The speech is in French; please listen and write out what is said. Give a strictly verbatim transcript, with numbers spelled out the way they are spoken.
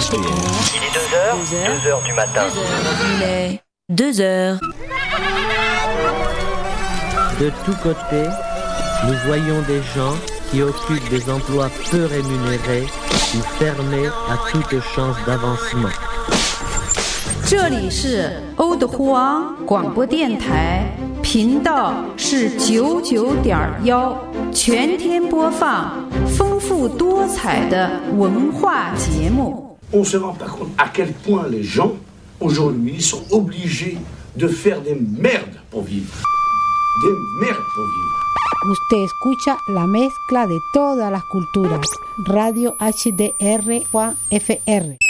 H D R. Il est deux heures, Deux heures. deux heures du matin. Il est deux heures. De tous côtés, nous voyons des gens qui occupent des emplois peu rémunérés ou fermés à toute chance d'avancement. 这里是欧德呼昂广播电台，频道是九九点幺，全天播放丰富多彩的文化节目。 On se rend pas compte à quel point les gens aujourd'hui sont obligés de faire des merdes pour vivre. Des merdes pour vivre. Usted escucha la mezcla de todas las culturas. Radio H D R Juan F R.